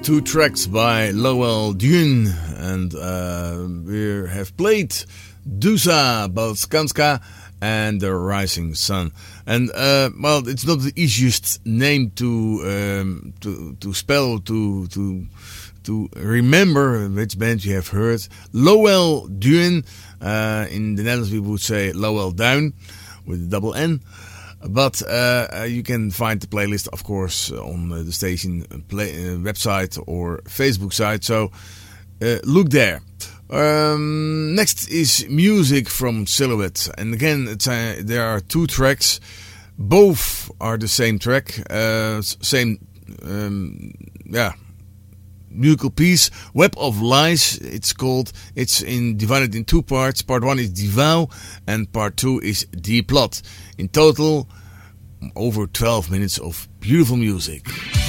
Two tracks by Lowell Dune, and we have played Dusa Balskanska and The Rising Sun. And well, it's not the easiest name to spell, to remember which band you have heard. Lowell Dune, in the Netherlands we would say Lowell Down with a double N. But you can find the playlist, of course, on the station website or Facebook site. So look there. Next is music from Silhouette. And again, there are two tracks. Both are the same track. Same, musical piece. Web of Lies, it's called. It's divided in two parts. Part 1 is Die Vouw and part 2 is Die Plot. In total, over 12 minutes of beautiful music.